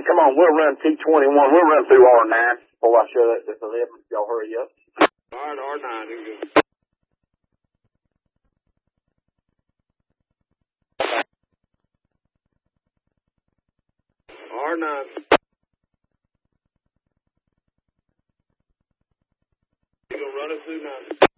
come on, we'll run T21. We'll run through R9 before I shut up this 11. Y'all hurry up. All right, R9, do good. R9. You gonna run it through 9?